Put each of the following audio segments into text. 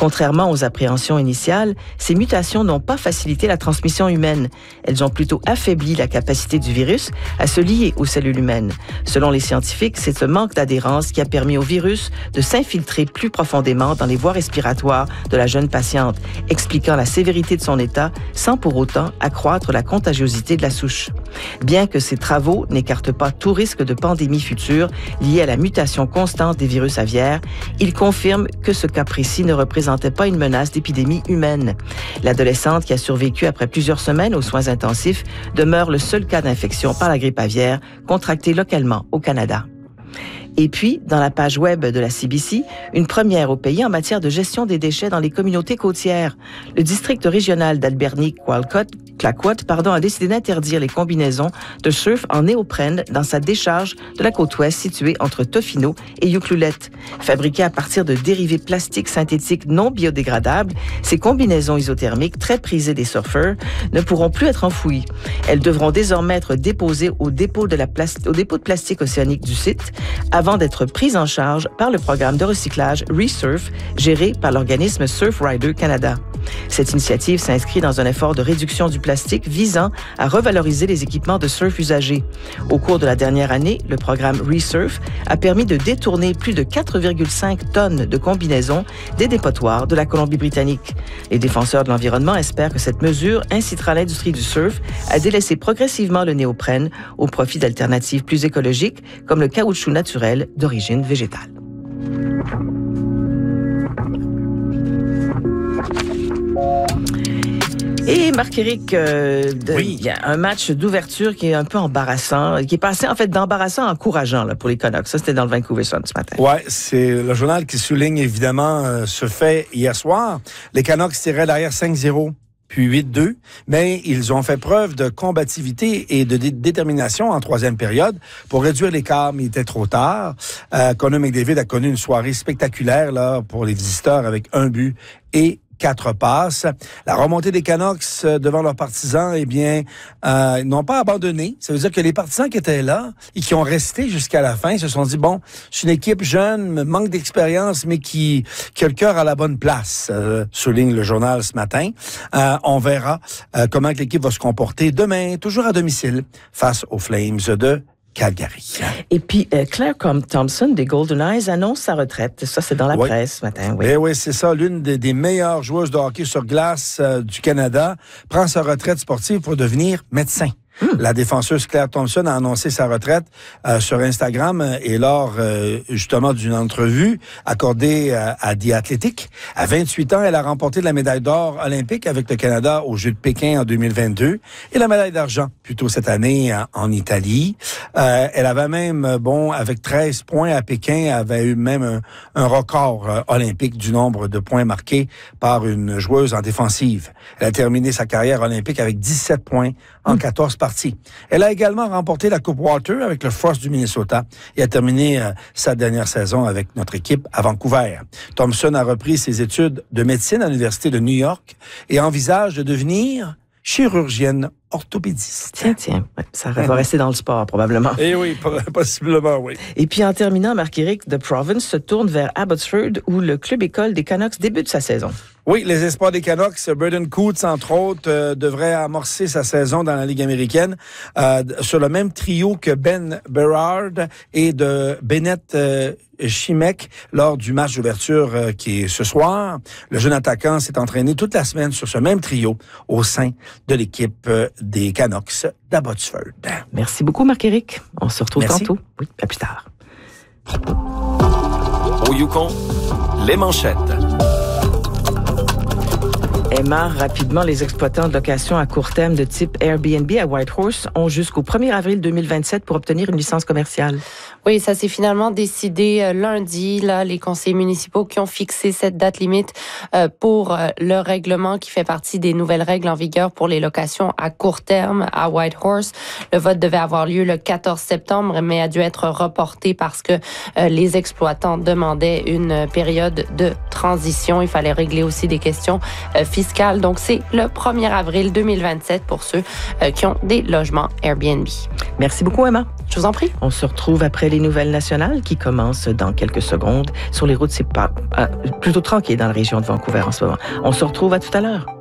Contrairement aux appréhensions initiales, ces mutations n'ont pas facilité la transmission humaine. Elles ont plutôt affaibli la capacité du virus à se lier aux cellules humaines. Selon les scientifiques, c'est ce manque d'adhérence qui a permis au virus de s'infiltrer plus profondément dans les voies respiratoires de la jeune patiente, expliquant la sévérité de son état sans pour autant accroître la contagiosité de la souche. Bien que ces travaux n'écartent pas tout risque de pandémie future liée à la mutation constante des virus aviaires, ils confirment que ce cas précis ne représentait pas une menace d'épidémie humaine. L'adolescente qui a survécu après plusieurs semaines aux soins intensifs demeure le seul cas d'infection par la grippe aviaire contracté localement au Canada. Et puis, dans la page web de la CBC, une première au pays en matière de gestion des déchets dans les communautés côtières. Le district régional d'Alberni-Clayoquot a décidé d'interdire les combinaisons de surf en néoprène dans sa décharge de la côte ouest située entre Tofino et Ucluelet. Fabriquées à partir de dérivés plastiques synthétiques non biodégradables, ces combinaisons isothermiques très prisées des surfeurs ne pourront plus être enfouies. Elles devront désormais être déposées au dépôt de plastique océanique du site avant d'être prises en charge par le programme de recyclage Resurf, géré par l'organisme Surfrider Canada. Cette initiative s'inscrit dans un effort de réduction du plastique visant à revaloriser les équipements de surf usagés. Au cours de la dernière année, le programme Resurf a permis de détourner plus de 4,5 tonnes de combinaisons des dépotoirs de la Colombie-Britannique. Les défenseurs de l'environnement espèrent que cette mesure incitera l'industrie du surf à délaisser progressivement le néoprène au profit d'alternatives plus écologiques comme le caoutchouc naturel d'origine végétale. Et Marc-Éric, il y a un match d'ouverture qui est un peu embarrassant, qui est passé en fait d'embarrassant à encourageant là, pour les Canucks. Ça, c'était dans le Vancouver Sun ce matin. Oui, c'est le journal qui souligne évidemment ce fait hier soir. Les Canucks tiraient derrière 5-0. Puis 8-2, mais ils ont fait preuve de combativité et de détermination en troisième période pour réduire l'écart, mais il était trop tard. Connor McDavid a connu une soirée spectaculaire là pour les visiteurs avec 1 but et 4 passes. La remontée des Canucks devant leurs partisans, eh bien, ils n'ont pas abandonné. Ça veut dire que les partisans qui étaient là et qui ont resté jusqu'à la fin se sont dit, bon, c'est une équipe jeune, manque d'expérience, mais qui a le cœur à la bonne place, souligne le journal ce matin. On verra comment l'équipe va se comporter demain, toujours à domicile, face aux Flames de Calgary. Et puis, Claire Thompson des Golden Eyes annonce sa retraite. Ça, c'est dans la presse ce matin. Oui, oui, c'est ça. L'une des meilleures joueuses de hockey sur glace du Canada prend sa retraite sportive pour devenir médecin. La défenseuse Claire Thompson a annoncé sa retraite sur Instagram et lors justement d'une entrevue accordée à The Athletic. À 28 ans, elle a remporté la médaille d'or olympique avec le Canada aux Jeux de Pékin en 2022 et la médaille d'argent plutôt cette année en Italie. Elle avait même, avec 13 points à Pékin, avait eu même un record olympique du nombre de points marqués par une joueuse en défensive. Elle a terminé sa carrière olympique avec 17 points en 14 parties. Elle a également remporté la Coupe Walter avec le Frost du Minnesota et a terminé sa dernière saison avec notre équipe à Vancouver. Thompson a repris ses études de médecine à l'Université de New York et envisage de devenir chirurgienne orthopédiste. Tiens, ça va rester dans le sport, probablement. Eh oui, possiblement, oui. Et puis, en terminant, Marc-Éric, The Province se tourne vers Abbotsford, où le club-école des Canucks débute sa saison. Oui, les espoirs des Canucks, Braden Coots, entre autres, devrait amorcer sa saison dans la Ligue américaine sur le même trio que Ben Berard et de Bennett Chimek lors du match d'ouverture qui est ce soir. Le jeune attaquant s'est entraîné toute la semaine sur ce même trio au sein de l'équipe des Canucks d'Abbotsford. Merci beaucoup, Marc-Éric. On se retrouve tantôt. Oui, à plus tard. Au Yukon, les manchettes. Emma, rapidement, les exploitants de location à court terme de type Airbnb à Whitehorse ont jusqu'au 1er avril 2027 pour obtenir une licence commerciale. Oui, ça s'est finalement décidé lundi. Là, les conseillers municipaux qui ont fixé cette date limite pour le règlement qui fait partie des nouvelles règles en vigueur pour les locations à court terme à Whitehorse. Le vote devait avoir lieu le 14 septembre, mais a dû être reporté parce que les exploitants demandaient une période de transition. Il fallait régler aussi des questions fiscales. Donc, c'est le 1er avril 2027 pour ceux qui ont des logements Airbnb. Merci beaucoup, Emma. Je vous en prie. On se retrouve après les nouvelles nationales qui commencent dans quelques secondes. Sur les routes, c'est pas plutôt tranquille dans la région de Vancouver en ce moment. On se retrouve à tout à l'heure.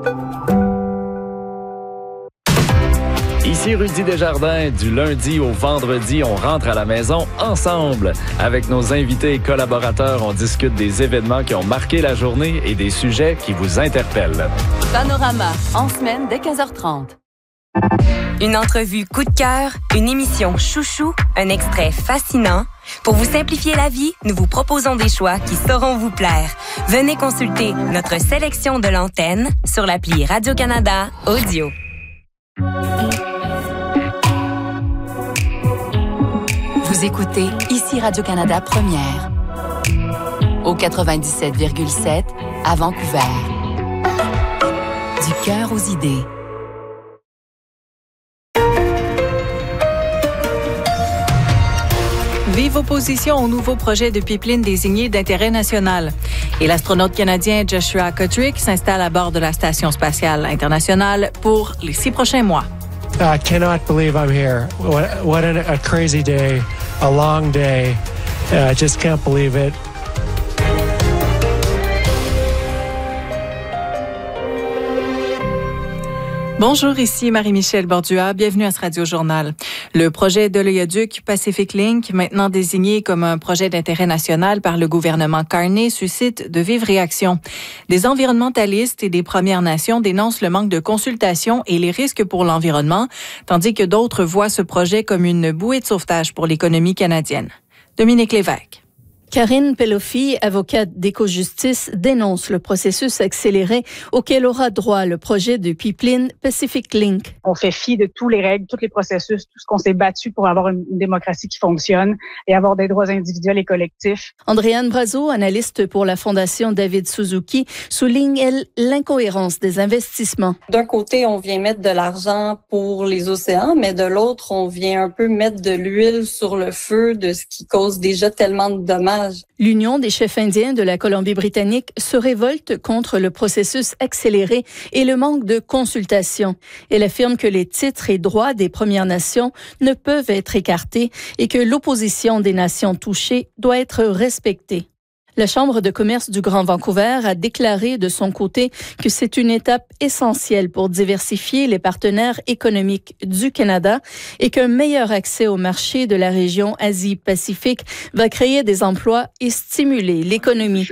Ici Rudy Desjardins, du lundi au vendredi, on rentre à la maison ensemble. Avec nos invités et collaborateurs, on discute des événements qui ont marqué la journée et des sujets qui vous interpellent. Panorama, en semaine dès 15h30. Une entrevue coup de cœur, une émission chouchou, un extrait fascinant. Pour vous simplifier la vie, nous vous proposons des choix qui sauront vous plaire. Venez consulter notre sélection de l'antenne sur l'appli Radio-Canada Audio. Vous écoutez ici Radio-Canada Première au 97,7 à Vancouver. Du cœur aux idées. Vive opposition au nouveau projet de pipeline désigné d'intérêt national. Et l'astronaute canadien Joshua Kotrick s'installe à bord de la Station spatiale internationale pour les 6 prochains mois. I cannot believe I'm here. What a crazy day, a long day. I just can't believe it. Bonjour, ici Marie-Michel Bordua. Bienvenue à ce Radio-Journal. Le projet d'oléoduc Pacific Link, maintenant désigné comme un projet d'intérêt national par le gouvernement Carney, suscite de vives réactions. Des environnementalistes et des Premières Nations dénoncent le manque de consultation et les risques pour l'environnement, tandis que d'autres voient ce projet comme une bouée de sauvetage pour l'économie canadienne. Dominique Lévesque. Karine Pelofi, avocate d'Éco-Justice, dénonce le processus accéléré auquel aura droit le projet de pipeline Pacific Link. On fait fi de tous les règles, tous les processus, tout ce qu'on s'est battu pour avoir une démocratie qui fonctionne et avoir des droits individuels et collectifs. Andréane Brazeau, analyste pour la Fondation David Suzuki, souligne, elle, l'incohérence des investissements. D'un côté, on vient mettre de l'argent pour les océans, mais de l'autre, on vient un peu mettre de l'huile sur le feu de ce qui cause déjà tellement de dommages. L'Union des chefs indiens de la Colombie-Britannique se révolte contre le processus accéléré et le manque de consultation. Elle affirme que les titres et droits des Premières Nations ne peuvent être écartés et que l'opposition des nations touchées doit être respectée. La Chambre de commerce du Grand Vancouver a déclaré de son côté que c'est une étape essentielle pour diversifier les partenaires économiques du Canada et qu'un meilleur accès au marché de la région Asie-Pacifique va créer des emplois et stimuler l'économie.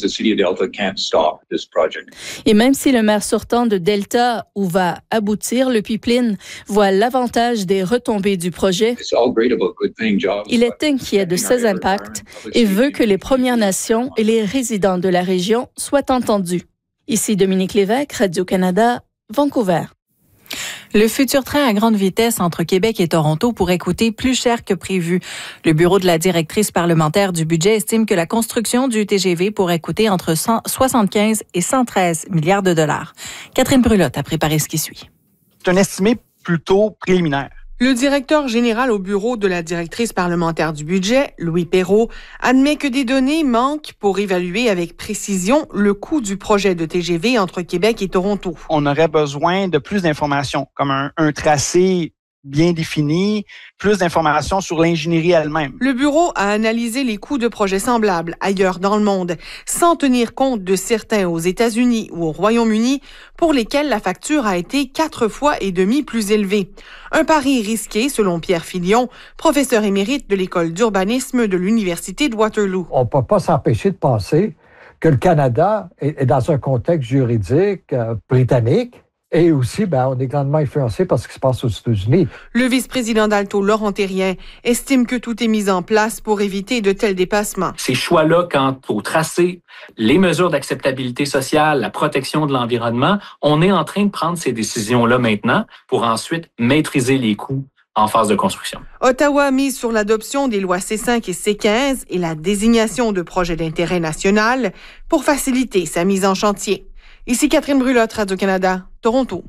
Et même si le maire sortant de Delta, où va aboutir le pipeline, voit l'avantage des retombées du projet, il est inquiet de ses impacts et veut que les Premières Nations et les résidents de la région soient entendus. Ici Dominique Lévesque, Radio-Canada, Vancouver. Le futur train à grande vitesse entre Québec et Toronto pourrait coûter plus cher que prévu. Le bureau de la directrice parlementaire du budget estime que la construction du TGV pourrait coûter entre 175 et 113 milliards de dollars. Catherine Brulotte a préparé ce qui suit. C'est un estimé plutôt préliminaire. Le directeur général au bureau de la directrice parlementaire du budget, Louis Perrault, admet que des données manquent pour évaluer avec précision le coût du projet de TGV entre Québec et Toronto. On aurait besoin de plus d'informations, comme un tracé bien défini, plus d'informations sur l'ingénierie elle-même. Le bureau a analysé les coûts de projets semblables ailleurs dans le monde, sans tenir compte de certains aux États-Unis ou au Royaume-Uni, pour lesquels la facture a été 4,5 fois plus élevée. Un pari risqué, selon Pierre Filion, professeur émérite de l'École d'urbanisme de l'Université de Waterloo. On ne peut pas s'empêcher de penser que le Canada est dans un contexte juridique britannique. Et aussi, on est grandement influencé par ce qui se passe aux États-Unis. Le vice-président d'Alto, Laurent Thérien, estime que tout est mis en place pour éviter de tels dépassements. Ces choix-là, quant au tracé, les mesures d'acceptabilité sociale, la protection de l'environnement, on est en train de prendre ces décisions-là maintenant pour ensuite maîtriser les coûts en phase de construction. Ottawa mise sur l'adoption des lois C5 et C15 et la désignation de projets d'intérêt national pour faciliter sa mise en chantier. Ici Catherine Brulotte, Radio-Canada, Toronto.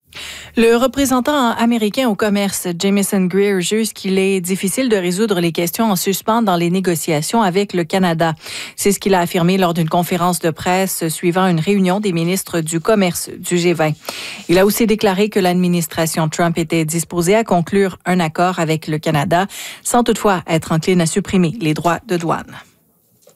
Le représentant américain au commerce, Jamieson Greer, juge qu'il est difficile de résoudre les questions en suspens dans les négociations avec le Canada. C'est ce qu'il a affirmé lors d'une conférence de presse suivant une réunion des ministres du commerce du G20. Il a aussi déclaré que l'administration Trump était disposée à conclure un accord avec le Canada, sans toutefois être encline à supprimer les droits de douane.